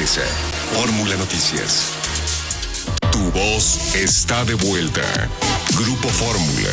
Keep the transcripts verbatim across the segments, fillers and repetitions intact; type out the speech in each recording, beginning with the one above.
naturaleza. Fórmula Noticias. Tu voz está de vuelta. Grupo Fórmula.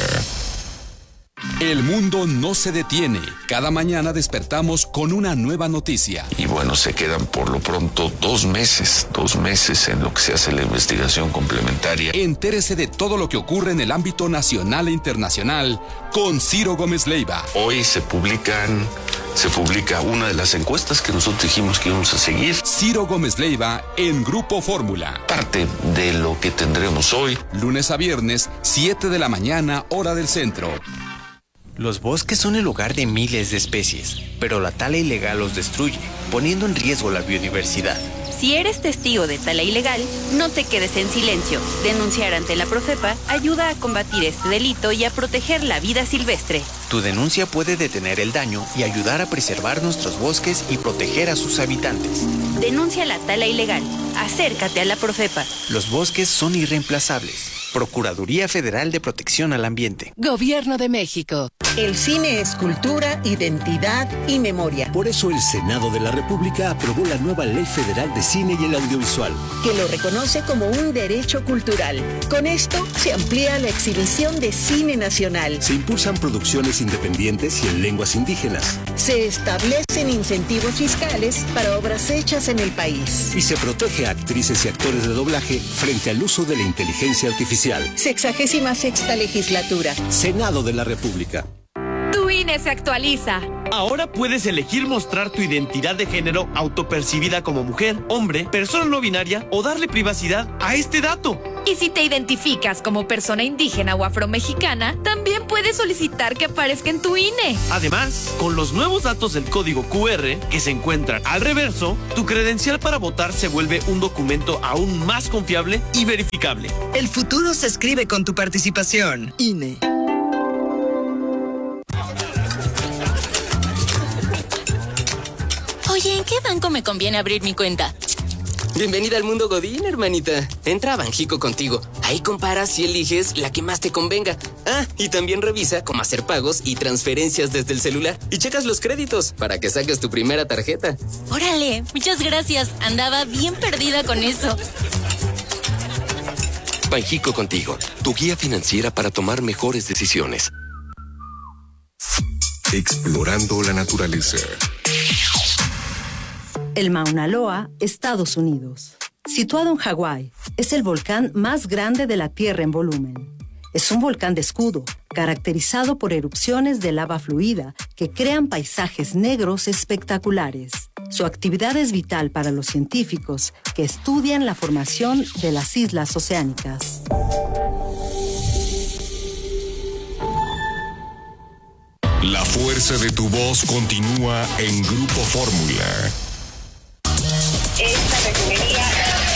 El mundo no se detiene. Cada mañana despertamos con una nueva noticia. Y bueno, se quedan por lo pronto dos meses, dos meses en lo que se hace la investigación complementaria. Entérese de todo lo que ocurre en el ámbito nacional e internacional con Ciro Gómez Leiva. Hoy se publican, se publica una de las encuestas que nosotros dijimos que íbamos a seguir. Ciro Gómez Leiva en Grupo Fórmula. Parte de lo que tendremos hoy. Lunes a viernes, siete de la mañana, hora del centro. Los bosques son el hogar de miles de especies, pero la tala ilegal los destruye, poniendo en riesgo la biodiversidad. Si eres testigo de tala ilegal, no te quedes en silencio. Denunciar ante la Profepa ayuda a combatir este delito y a proteger la vida silvestre. Tu denuncia puede detener el daño y ayudar a preservar nuestros bosques y proteger a sus habitantes. Denuncia la tala ilegal. Acércate a la Profepa. Los bosques son irreemplazables. Procuraduría Federal de Protección al Ambiente. Gobierno de México. El cine es cultura, identidad y memoria. Por eso el Senado de la República aprobó la nueva Ley Federal de Cine y el Audiovisual, que lo reconoce como un derecho cultural. Con esto se amplía la exhibición de cine nacional. Se impulsan producciones independientes y en lenguas indígenas. Se establecen incentivos fiscales para obras hechas en el país. Y se protege a actrices y actores de doblaje frente al uso de la inteligencia artificial. Sexagésima sexta legislatura. Senado de la República. Tu I N E se actualiza. Ahora puedes elegir mostrar tu identidad de género autopercibida como mujer, hombre, persona no binaria o darle privacidad a este dato. Y si te identificas como persona indígena o afromexicana, también puedes solicitar que aparezca en tu I N E. Además, con los nuevos datos del código Q R que se encuentran al reverso, tu credencial para votar se vuelve un documento aún más confiable y verificable. El futuro se escribe con tu participación. I N E. Oye, ¿en qué banco me conviene abrir mi cuenta? Bienvenida al mundo Godín, hermanita. Entra a Banjico Contigo. Ahí comparas y eliges la que más te convenga. Ah, y también revisa cómo hacer pagos y transferencias desde el celular. Y checas los créditos para que saques tu primera tarjeta. Órale, muchas gracias. Andaba bien perdida con eso. Banjico Contigo, tu guía financiera para tomar mejores decisiones. Explorando la naturaleza. El Mauna Loa, Estados Unidos. Situado en Hawái, es el volcán más grande de la Tierra en volumen. Es un volcán de escudo, caracterizado por erupciones de lava fluida que crean paisajes negros espectaculares. Su actividad es vital para los científicos que estudian la formación de las islas oceánicas. La fuerza de tu voz continúa en Grupo Fórmula. Esta refinería.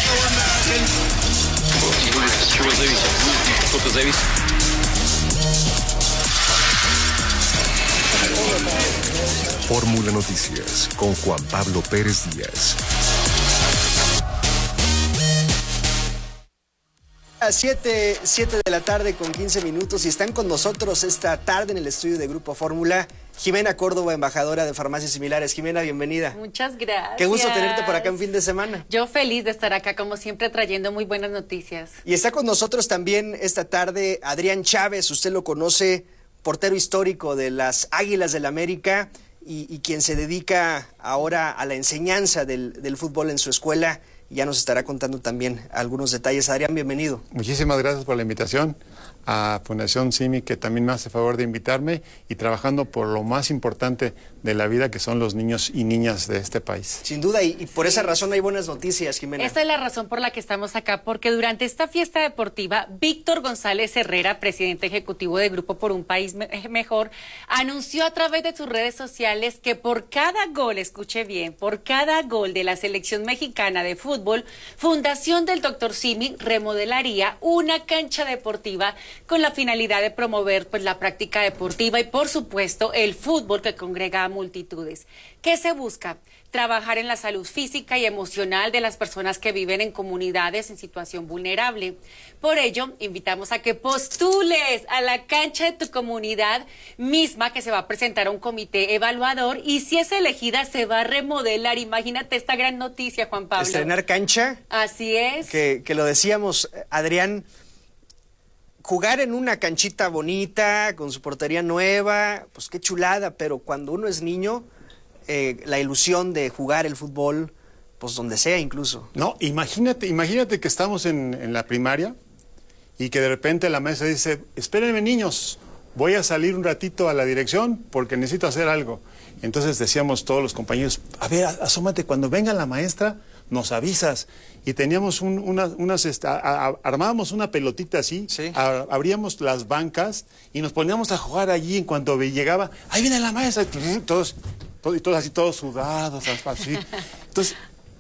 Fórmula Noticias con Juan Pablo Pérez Díaz. A siete, siete de la tarde con quince minutos y están con nosotros esta tarde en el estudio de Grupo Fórmula Jimena Córdoba, embajadora de Farmacias Similares. Jimena, bienvenida. Muchas gracias. Qué gusto tenerte por acá en fin de semana. Yo feliz de estar acá, como siempre, trayendo muy buenas noticias. Y está con nosotros también esta tarde Adrián Chávez, usted lo conoce, portero histórico de las Águilas del América y, y quien se dedica ahora a la enseñanza del, del fútbol en su escuela. Ya nos estará contando también algunos detalles. Adrián, bienvenido. Muchísimas gracias por la invitación a Fundación Simi, que también me hace favor de invitarme, y trabajando por lo más importante de la vida, que son los niños y niñas de este país. Sin duda, y, y por esa razón hay buenas noticias, Jimena. Esa es la razón por la que estamos acá, porque durante esta fiesta deportiva, Víctor González Herrera, presidente ejecutivo de Grupo por un País Mejor, anunció a través de sus redes sociales que por cada gol, escuche bien, por cada gol de la selección mexicana de fútbol, Fundación del Doctor Simi remodelaría una cancha deportiva con la finalidad de promover pues la práctica deportiva y por supuesto el fútbol que congrega a multitudes. ¿Qué se busca? trabajar en la salud física y emocional de las personas que viven en comunidades en situación vulnerable. Por ello, invitamos a que postules a la cancha de tu comunidad misma, que se va a presentar a un comité evaluador, y si es elegida se va a remodelar. Imagínate esta gran noticia, Juan Pablo. Estrenar cancha. Así es. Que, que lo decíamos, Adrián, jugar en una canchita bonita, con su portería nueva, pues qué chulada, pero cuando uno es niño, eh, la ilusión de jugar el fútbol, pues donde sea incluso. No, imagínate, imagínate que estamos en, en la primaria y que de repente la maestra dice, espérenme niños, voy a salir un ratito a la dirección porque necesito hacer algo. Entonces decíamos todos los compañeros, a ver, asómate, cuando venga la maestra, nos avisas. Y teníamos un, una, unas, a, a, armábamos una pelotita así, sí. a, abríamos las bancas y nos poníamos a jugar allí. En cuanto llegaba, ahí viene la maestra, y todos, todos, todos así, todos sudados, así. Entonces,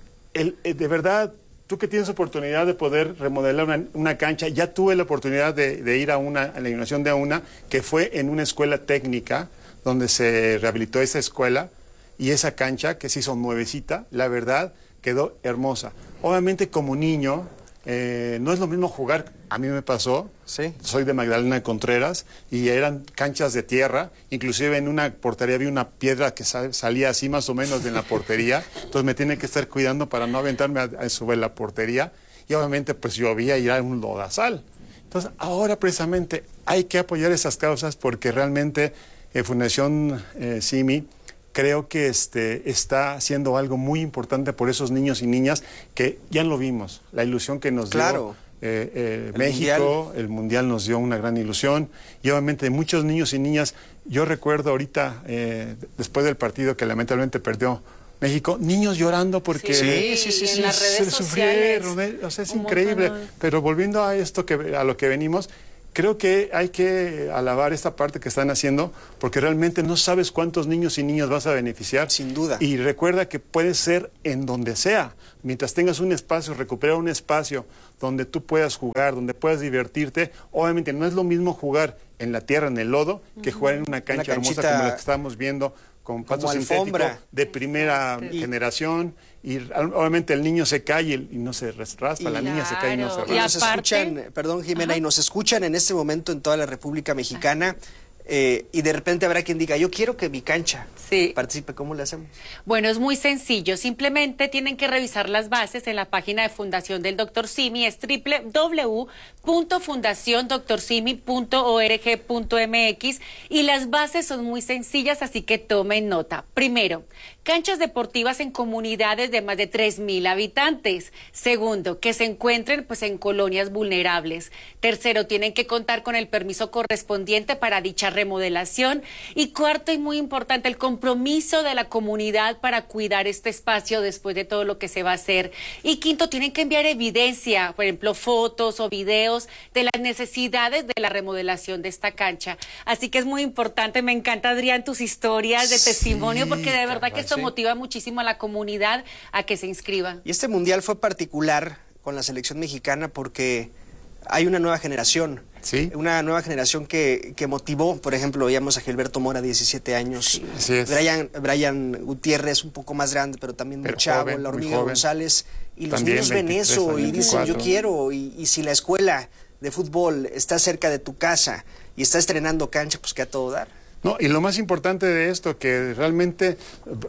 el, el, de verdad, tú que tienes oportunidad de poder remodelar una, una cancha, ya tuve la oportunidad de, de ir a, una, a la inauguración de una, que fue en una escuela técnica, donde se rehabilitó esa escuela, y esa cancha, que se hizo nuevecita, la verdad, quedó hermosa. Obviamente, como niño, eh, no es lo mismo jugar, a mí me pasó, ¿sí? Soy de Magdalena Contreras, y eran canchas de tierra, inclusive en una portería había una piedra que sal, salía así más o menos de la portería, entonces me tiene que estar cuidando para no aventarme a, a subir la portería, y obviamente pues llovía y era un lodazal. Entonces, ahora precisamente hay que apoyar esas causas porque realmente eh, Fundación eh, Simi creo que este, está haciendo algo muy importante por esos niños y niñas que ya lo vimos, la ilusión que nos claro. dio eh, eh, el México, mundial. El Mundial nos dio una gran ilusión, y obviamente muchos niños y niñas, yo recuerdo ahorita, eh, después del partido que lamentablemente perdió México, niños llorando porque sí, sí, sí, sí, sí, en las redes se sufrieron, eh, o sea, es increíble, pero volviendo a esto, que a lo que venimos, creo que hay que alabar esta parte que están haciendo, porque realmente no sabes cuántos niños y niñas vas a beneficiar. Sin duda. Y recuerda que puede ser en donde sea. Mientras tengas un espacio, recuperar un espacio donde tú puedas jugar, donde puedas divertirte. Obviamente no es lo mismo jugar en la tierra, en el lodo, que jugar en una cancha una hermosa como la que estamos viendo, con pasto sintético de primera y, generación, y obviamente el niño se cae y, y no se raspa, sí, la niña claro. se cae y no se raspa. Y nos escuchan, perdón Jimena, Ajá. y nos escuchan en este momento en toda la República Mexicana, eh, y de repente habrá quien diga, yo quiero que mi cancha sí. participe, ¿cómo le hacemos? Bueno, es muy sencillo, simplemente tienen que revisar las bases en la página de Fundación del doctor Simi, es doble u doble u doble u punto fundación doctor simi punto org punto m x, y las bases son muy sencillas, así que tomen nota. Primero, canchas deportivas en comunidades de más de tres mil habitantes. Segundo, que se encuentren pues en colonias vulnerables. Tercero, tienen que contar con el permiso correspondiente para dicha remodelación. Y cuarto, y muy importante, el compromiso de la comunidad para cuidar este espacio después de todo lo que se va a hacer. Y quinto, tienen que enviar evidencia, por ejemplo, fotos o videos de las necesidades de la remodelación de esta cancha. Así que es muy importante, me encanta, Adrián, tus historias de testimonio, sí, porque de verdad que esto sí. motiva muchísimo a la comunidad a que se inscriba. Y este mundial fue particular con la selección mexicana porque hay una nueva generación. ¿Sí? Una nueva generación que, que motivó, por ejemplo, veíamos a Gilberto Mora, diecisiete años, sí. Brian, Brian Gutiérrez, un poco más grande, pero también muy chavo, la Hormiga González, y los también niños ven eso y dicen, yo quiero, y, y si la escuela de fútbol está cerca de tu casa y está estrenando cancha, pues que a todo dar. No, y lo más importante de esto, que realmente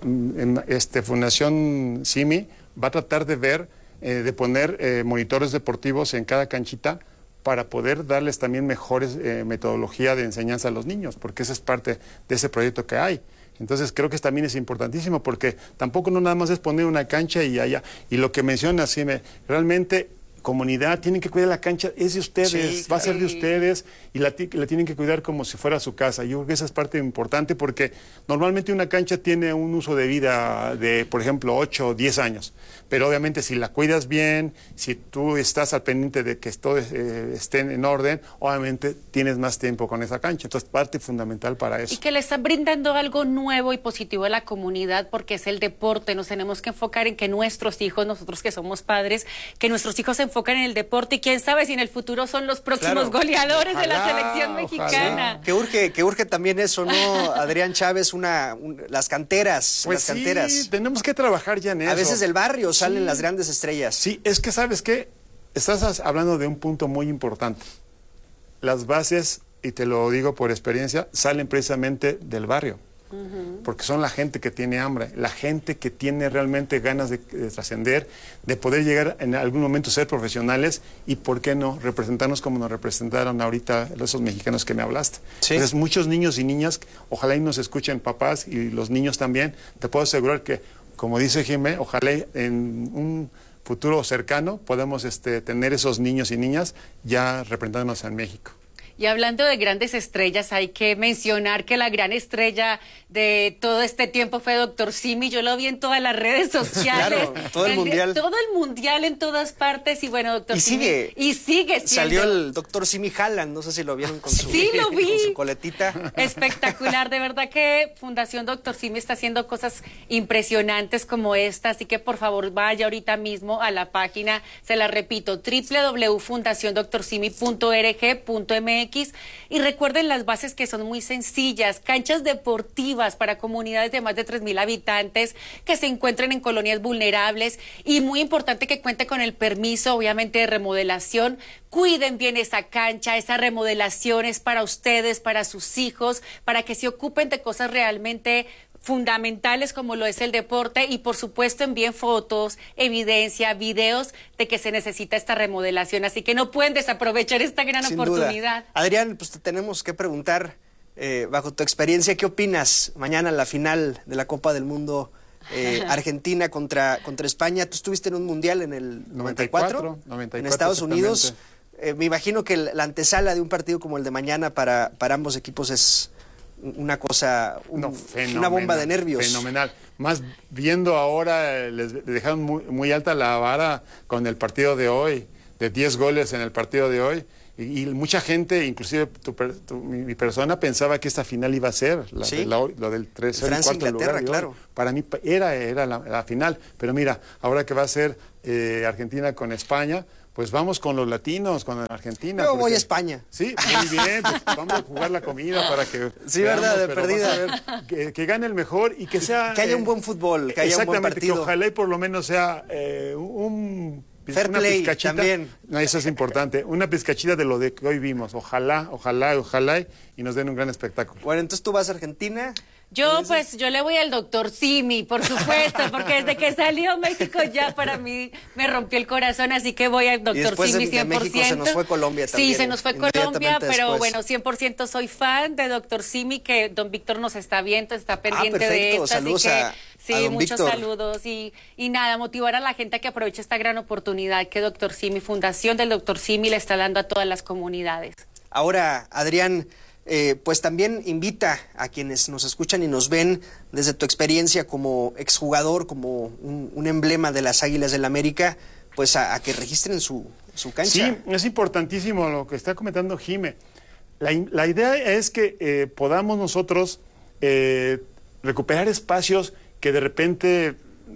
este, Fundación Simi va a tratar de ver, eh, de poner eh, monitores deportivos en cada canchita para poder darles también mejores eh, metodología de enseñanza a los niños, porque esa es parte de ese proyecto que hay. Entonces creo que también es importantísimo, porque tampoco no nada más es poner una cancha y allá. Y lo que menciona Simi, realmente comunidad, tienen que cuidar la cancha, es de ustedes, sí, va a ser de ustedes, y la, la tienen que cuidar como si fuera su casa. Yo creo que esa es parte importante, porque normalmente una cancha tiene un uso de vida de, por ejemplo, ocho o diez años, pero obviamente si la cuidas bien, si tú estás al pendiente de que todo eh, esté en orden, obviamente tienes más tiempo con esa cancha. Entonces, parte fundamental para eso. Y que le están brindando algo nuevo y positivo a la comunidad, porque es el deporte. Nos tenemos que enfocar en que nuestros hijos, nosotros que somos padres, que nuestros hijos se enfoquen enfocan en el deporte y quién sabe si en el futuro son los próximos Claro. goleadores Ojalá, de la selección mexicana. Sí, que urge, que urge también eso, ¿no, Adrián Chávez? Una, un- las canteras, Pues las sí, canteras. tenemos que trabajar ya en eso. A veces del barrio salen Sí. las grandes estrellas. Sí, es que ¿sabes qué? Estás hablando de un punto muy importante. Las bases, y te lo digo por experiencia, salen precisamente del barrio. Porque son la gente que tiene hambre, la gente que tiene realmente ganas de, de trascender, de poder llegar en algún momento a ser profesionales y, ¿por qué no?, representarnos como nos representaron ahorita esos mexicanos que me hablaste. Sí. Entonces, muchos niños y niñas, ojalá y nos escuchen papás y los niños también, te puedo asegurar que, como dice Jimé, ojalá y en un futuro cercano podamos este, tener esos niños y niñas ya representándonos en México. Y hablando de grandes estrellas, hay que mencionar que la gran estrella de todo este tiempo fue Doctor Simi. Yo lo vi en todas las redes sociales. Claro, todo el mundial. Todo el mundial en todas partes. Y bueno, Doctor Y Simi. sigue. Y sigue siendo. Salió el doctor Simi Haaland, no sé si lo vieron con su, Sí, lo vi. con su coletita. Espectacular, de verdad que Fundación Doctor Simi está haciendo cosas impresionantes como esta, así que por favor vaya ahorita mismo a la página, se la repito, doble u doble u doble u punto fundación doctor simi punto org punto m x, y recuerden las bases que son muy sencillas, canchas deportivas para comunidades de más de tres mil habitantes que se encuentren en colonias vulnerables, y muy importante que cuente con el permiso obviamente de remodelación. Cuiden bien esa cancha, esa remodelación es para ustedes, para sus hijos, para que se ocupen de cosas realmente fundamentales como lo es el deporte, y por supuesto envíen fotos, evidencia, videos de que se necesita esta remodelación, así que no pueden desaprovechar esta gran Sin oportunidad. duda. Adrián, pues te tenemos que preguntar, eh, bajo tu experiencia, ¿qué opinas mañana en la final de la Copa del Mundo? Eh, Argentina contra, contra España. Tú estuviste en un mundial en el noventa y cuatro, noventa y cuatro en Estados Unidos. Eh, me imagino que la antesala de un partido como el de mañana para, para ambos equipos es una cosa, un, No, una bomba de nervios. Fenomenal. Más viendo ahora, eh, les dejaron muy, muy alta la vara con el partido de hoy, de diez goles en el partido de hoy. Y, y mucha gente, inclusive tu, per- tu- mi, mi persona, pensaba que esta final iba a ser la, Sí. de la- lo del tercer y Francia, cuarto lugar. Inglaterra, de hoy. claro. Para mí pa- era, era la, la final. Pero mira, ahora que va a ser eh, Argentina con España, pues vamos con los latinos, con Argentina. Yo porque- voy a España. Sí, muy bien, pues vamos a jugar la comida para que... Sí, verdad, de pero perdida. vas a ver que, que gane el mejor y que sea... Que haya eh, un buen fútbol, que haya un buen exactamente, partido. que ojalá y por lo menos sea eh, un... Fair una play pizcachita. también. No, eso es importante. Una pizcachita de lo de que hoy vimos. Ojalá, ojalá, ojalá y nos den un gran espectáculo. Bueno, entonces tú vas a Argentina. Yo pues yo le voy al doctor Simi, por supuesto, porque desde que salió México ya para mí me rompió el corazón, así que voy al Y doctor después de- Simi de cien por ciento. México se nos fue Colombia también, Sí, se nos fue Colombia, inmediatamente pero después. bueno, cien por ciento soy fan de doctor Simi, que don Víctor nos está viendo, está pendiente de Ah, perfecto. esto, Saludos así que a- sí, a don muchos Víctor. saludos y, y nada, motivar a la gente a que aproveche esta gran oportunidad que doctor Simi, Fundación del doctor Simi, le está dando a todas las comunidades. Ahora, Adrián, eh, pues también invita a quienes nos escuchan y nos ven desde tu experiencia como exjugador, como un, un emblema de las Águilas del América, pues a, a que registren su, su cancha. Sí, es importantísimo lo que está comentando Jime. La, in- la idea es que eh, podamos nosotros eh, recuperar espacios que de repente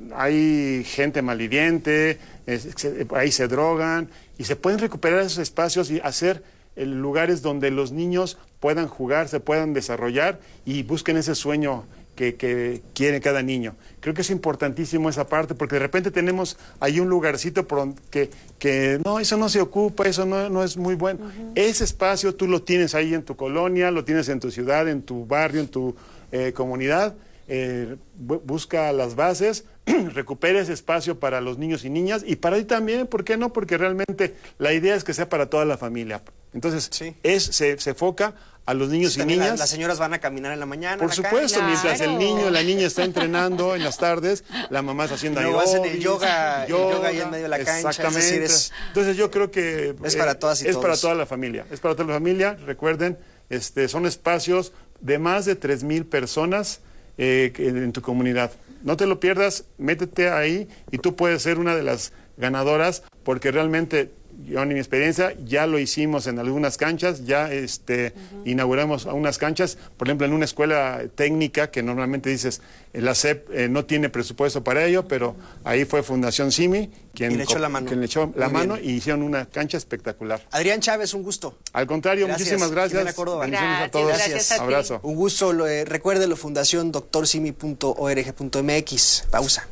hay gente malviviente, es- se- ahí se drogan, y se pueden recuperar esos espacios y hacer eh, lugares donde los niños puedan jugar, se puedan desarrollar y busquen ese sueño que, que quiere cada niño. Creo que es importantísimo esa parte, porque de repente tenemos ahí un lugarcito por donde, que, que no, eso no se ocupa, eso no, no es muy bueno. Ese espacio tú lo tienes ahí en tu colonia, lo tienes en tu ciudad, en tu barrio, en tu eh, comunidad. Eh, bu- busca las bases, recupera ese espacio para los niños y niñas, y para ti también, ¿por qué no? Porque realmente la idea es que sea para toda la familia. Entonces, es, se, se enfoca a los niños y También la- niñas. las señoras van a caminar en la mañana. Por en la supuesto, calle. mientras el niño, la niña está entrenando en las tardes, la mamá está haciendo Luego hacen el aeróbics, yoga, el yoga ahí en medio de la cancha, es Exactamente. decir, es- Entonces yo creo que Es para todas y es para todos. toda la familia. Es para toda la familia. Recuerden, este, son espacios de más de tres mil personas eh, que- en tu comunidad. No te lo pierdas, métete ahí y tú puedes ser una de las ganadoras, porque realmente yo en mi experiencia ya lo hicimos en algunas canchas, ya este, uh-huh. inauguramos unas canchas, por ejemplo, en una escuela técnica que normalmente dices, la S E P eh, no tiene presupuesto para ello, pero ahí fue Fundación Simi quien, y le echó la mano, quien le echó la Muy mano bien. y hicieron una cancha espectacular. Adrián Chávez, un gusto. Al contrario, gracias. muchísimas gracias. Bendiciones a todos. Gracias. Abrazo. Un gusto, lo, eh, recuérdelo, fundación doctor simi punto org punto m x. Pausa.